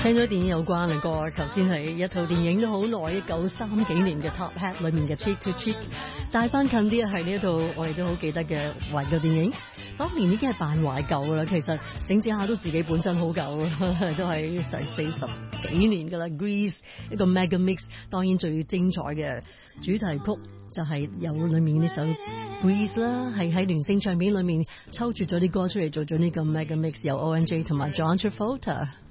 聽咗電影有關嘅歌，頭先係一套電影都好耐，1930幾年嘅 Top Hat 裏面嘅 Cheek to Cheek， 帶翻近啲係呢一套我哋都好記得嘅懷舊電影。當年已經係扮懷舊啦，其實整整下都自己本身好舊啦，都係40幾年噶啦。Grease 一個 Mega Mix， 當然最精彩嘅主題曲就係有裏面呢首 Grease 啦，係喺聯聲唱片裏面抽住咗啲歌出嚟做咗呢個 Mega Mix， 有 ONJ 同埋 John Travolta。